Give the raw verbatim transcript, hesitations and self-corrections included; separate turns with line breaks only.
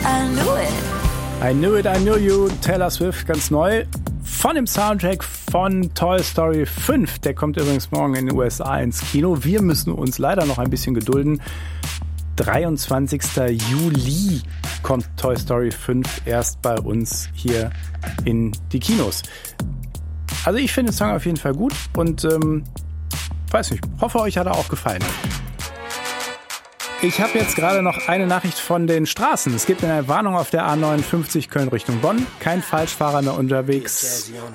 I knew it.
I Knew It, I Knew You, Taylor Swift, ganz neu. Von dem Soundtrack von Toy Story fünf. Der kommt übrigens morgen in den U S A ins Kino. Wir müssen uns leider noch ein bisschen gedulden. dreiundzwanzigster Juli kommt Toy Story fünf erst bei uns hier in die Kinos. Also ich finde den Song auf jeden Fall gut und ähm, weiß nicht, hoffe euch hat er auch gefallen. Ich habe jetzt gerade noch eine Nachricht von den Straßen. Es gibt eine Warnung auf der A neunundfünfzig Köln Richtung Bonn. Kein Falschfahrer mehr unterwegs.